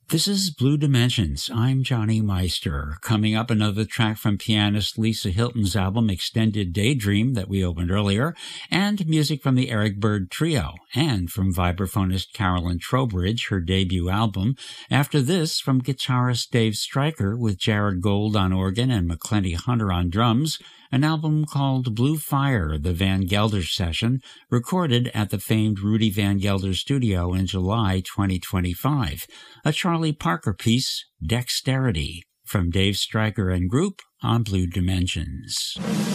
This is Blue Dimensions. I'm Johnny Meister. Coming up, another track from pianist Lisa Hilton's album Extended Daydream that we opened earlier, and music from the Eric Bird Trio, and from vibraphonist Carolyn Trowbridge, her debut album. After this, from guitarist Dave Stryker with Jared Gold on organ and McClenty Hunter on drums, an album called Blue Fire, the Van Gelder Session, recorded at the famed Rudy Van Gelder studio in July 2025. A Charlie Parker piece, Dexterity, from Dave Stryker and Group on Blue Dimensions.